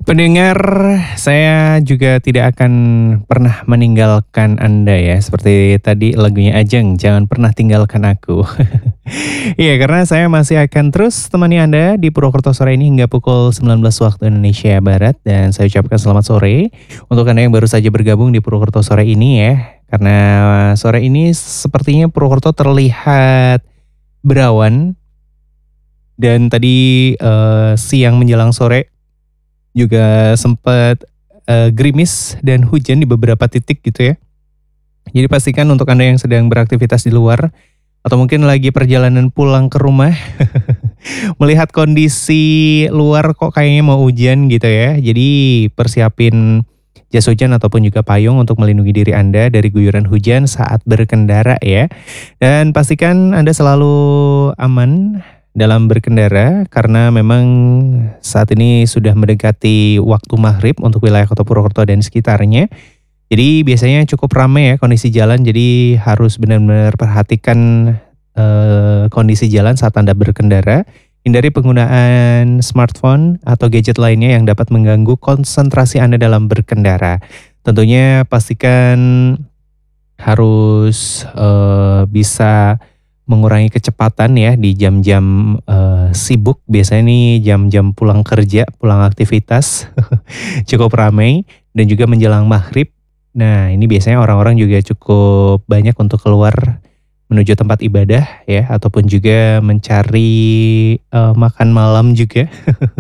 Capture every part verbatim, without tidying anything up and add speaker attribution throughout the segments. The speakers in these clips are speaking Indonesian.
Speaker 1: Pendengar, saya juga tidak akan pernah meninggalkan Anda ya. Seperti tadi lagunya Ajeng, "Jangan Pernah Tinggalkan Aku". Iya, karena saya masih akan terus temani Anda di Purwokerto sore ini hingga pukul sembilan belas waktu Indonesia Barat. Dan saya ucapkan selamat sore untuk Anda yang baru saja bergabung di Purwokerto sore ini ya. Karena sore ini sepertinya Purwokerto terlihat berawan. Dan tadi eh, siang menjelang sore juga sempat eh, gerimis dan hujan di beberapa titik gitu ya. Jadi pastikan untuk Anda yang sedang beraktivitas di luar atau mungkin lagi perjalanan pulang ke rumah melihat kondisi luar kok kayaknya mau hujan gitu ya. Jadi persiapin jas hujan ataupun juga payung untuk melindungi diri Anda dari guyuran hujan saat berkendara ya. Dan pastikan Anda selalu aman dalam berkendara karena memang saat ini sudah mendekati waktu maghrib untuk wilayah Kota Purwokerto dan sekitarnya. Jadi biasanya cukup ramai ya kondisi jalan, jadi harus benar-benar perhatikan eh, kondisi jalan saat Anda berkendara. Hindari penggunaan smartphone atau gadget lainnya yang dapat mengganggu konsentrasi Anda dalam berkendara. Tentunya pastikan harus eh, bisa mengurangi kecepatan ya di jam-jam eh, sibuk. Biasanya nih jam-jam pulang kerja, pulang aktivitas cukup ramai dan juga menjelang maghrib. Nah ini biasanya orang-orang juga cukup banyak untuk keluar menuju tempat ibadah ya, ataupun juga mencari eh, makan malam juga.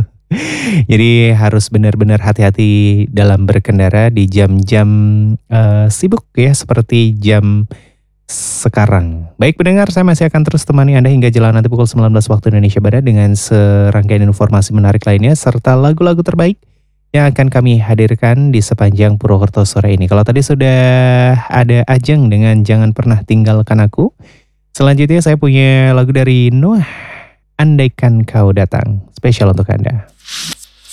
Speaker 1: Jadi harus benar-benar hati-hati dalam berkendara di jam-jam eh, sibuk ya, seperti jam sekarang. Baik pendengar, saya masih akan terus temani Anda hingga jelang nanti pukul sembilan belas waktu Indonesia Barat dengan serangkaian informasi menarik lainnya serta lagu-lagu terbaik yang akan kami hadirkan di sepanjang Purwokerto sore ini. Kalau tadi sudah ada Ajeng dengan Jangan Pernah Tinggalkan Aku. Selanjutnya saya punya lagu dari Noah, Andaikan Kau Datang. Spesial untuk Anda.